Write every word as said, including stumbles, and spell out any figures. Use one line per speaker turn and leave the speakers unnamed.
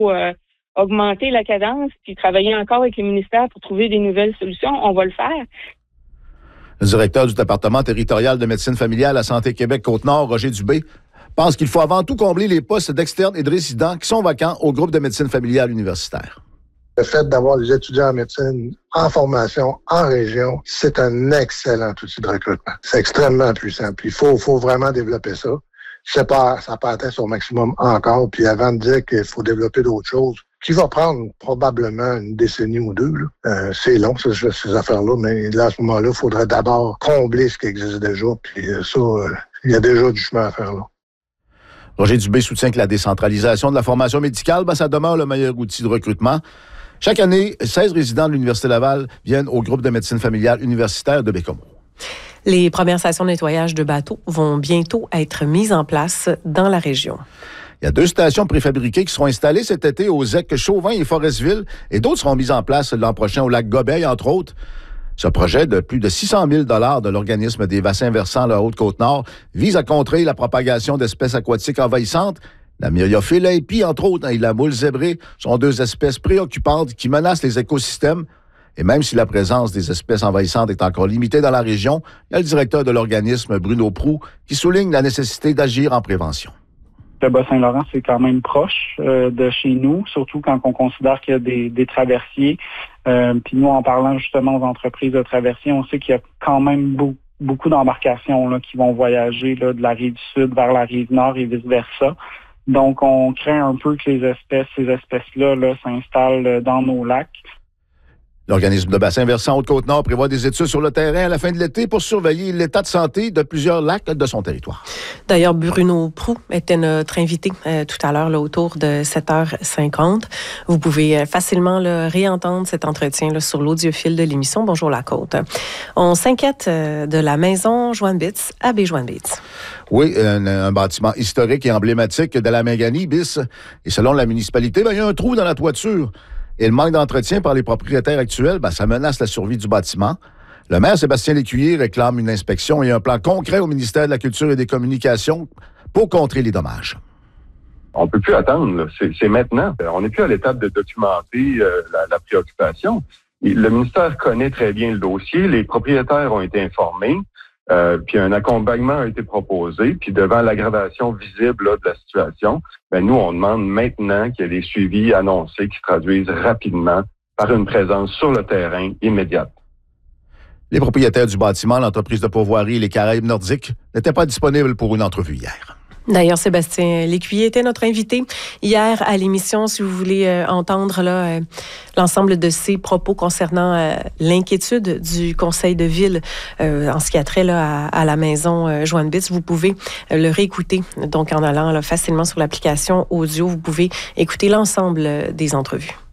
euh, augmenter la cadence puis travailler encore avec le ministère pour trouver des nouvelles solutions, on va le faire.
Le directeur du département territorial de médecine familiale à Santé Québec Côte-Nord, Roger Dubé, pense qu'il faut avant tout combler les postes d'externes et de résidents qui sont vacants au groupe de médecine familiale universitaire.
Le fait d'avoir des étudiants en médecine en formation en région, c'est un excellent outil de recrutement. C'est extrêmement puissant. Puis il faut, faut vraiment développer ça. C'est pas, ça n'a pas atteint son maximum encore. Puis avant de dire qu'il faut développer d'autres choses, qui va prendre probablement une décennie ou deux, là. Euh, c'est long, ces, ces affaires-là, mais là, à ce moment-là, il faudrait d'abord combler ce qui existe déjà. Puis ça, euh, il y a déjà du chemin à faire là.
Roger Dubé soutient que la décentralisation de la formation médicale, ben, ça demeure le meilleur outil de recrutement. Chaque année, seize résidents de l'Université Laval viennent au groupe de médecine familiale universitaire de Bécomo.
Les premières stations de nettoyage de bateaux vont bientôt être mises en place dans la région.
Il y a deux stations préfabriquées qui seront installées cet été aux Z E C Chauvin et Forestville et d'autres seront mises en place l'an prochain au lac Gobeil, entre autres. Ce projet de plus de six cent mille dollars de l'organisme des bassins versants de la Haute-Côte-Nord vise à contrer la propagation d'espèces aquatiques envahissantes. La myriophile épi, entre autres, et la moule zébrée sont deux espèces préoccupantes qui menacent les écosystèmes. Et même si la présence des espèces envahissantes est encore limitée dans la région, il y a le directeur de l'organisme, Bruno Proux, qui souligne la nécessité d'agir en prévention.
Le Bas-Saint-Laurent, c'est quand même proche euh, de chez nous, surtout quand on considère qu'il y a des, des traversiers. Euh, puis nous, en parlant justement aux entreprises de traversiers, on sait qu'il y a quand même beaucoup, beaucoup d'embarcations là, qui vont voyager là, de la rive sud vers la rive nord et vice-versa. Donc, on craint un peu que les espèces, ces espèces-là là, s'installent dans nos lacs.
L'organisme de bassin versant Haute-Côte-Nord prévoit des études sur le terrain à la fin de l'été pour surveiller l'état de santé de plusieurs lacs de son territoire.
D'ailleurs, Bruno Proux était notre invité euh, tout à l'heure là, autour de sept heures cinquante. Vous pouvez euh, facilement là, réentendre cet entretien là, sur l'audiophile de l'émission Bonjour la Côte. On s'inquiète euh, de la maison Joanne-Bitz à Baie-Joanne-Bitz.
Oui, un, un bâtiment historique et emblématique de la Mingani, bis. Et selon la municipalité, ben, il y a un trou dans la toiture. Et le manque d'entretien par les propriétaires actuels, ben, ça menace la survie du bâtiment. Le maire Sébastien Lécuyer réclame une inspection et un plan concret au ministère de la Culture et des Communications pour contrer les dommages.
On ne peut plus attendre, là. C'est, c'est maintenant. On n'est plus à l'étape de documenter euh, la, la préoccupation. Le ministère connaît très bien le dossier. Les propriétaires ont été informés. Euh, puis un accompagnement a été proposé, puis devant l'aggravation visible là, de la situation, ben nous, on demande maintenant qu'il y ait des suivis annoncés qui se traduisent rapidement par une présence sur le terrain immédiate.
Les propriétaires du bâtiment, l'entreprise de pourvoirie et les Caraïbes nordiques n'étaient pas disponibles pour une entrevue hier.
D'ailleurs, Sébastien Lécuyer était notre invité hier à l'émission. Si vous voulez euh, entendre là, euh, l'ensemble de ses propos concernant euh, l'inquiétude du conseil de ville euh, en ce qui a trait là, à, à la maison euh, Joanne-Bitz, vous pouvez euh, le réécouter. Donc, en allant là, facilement sur l'application audio, vous pouvez écouter l'ensemble euh, des entrevues.